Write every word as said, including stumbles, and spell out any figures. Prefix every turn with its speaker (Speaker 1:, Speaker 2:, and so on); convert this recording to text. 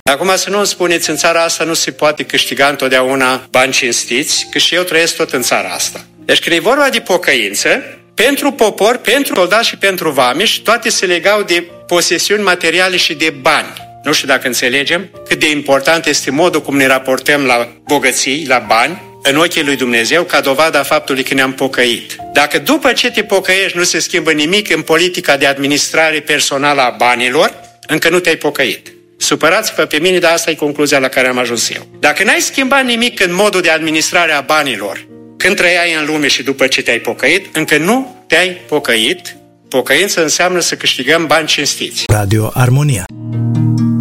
Speaker 1: Acum să nu îmi spuneți, în țara asta nu se poate câștiga întotdeauna bani cinstiți, că și eu trăiesc tot în țara asta. Deci când e vorba de pocăință, pentru popor, pentru soldați și pentru vameși, toate se legau de posesiuni materiale și de bani. Nu știu dacă înțelegem cât de important este modul cum ne raportăm la bogății, la bani, în ochii lui Dumnezeu, ca dovada faptului că ne-am pocăit. Dacă după ce te pocăiești nu se schimbă nimic în politica de administrare personală a banilor, încă nu te-ai pocăit. Supărați-vă pe mine, dar asta e concluzia la care am ajuns eu. Dacă n-ai schimbat nimic în modul de administrare a banilor, când trăiai în lume și după ce te-ai pocăit, încă nu te-ai pocăit. Pocăință înseamnă să câștigăm bani cinstiți.
Speaker 2: Radio Armonia.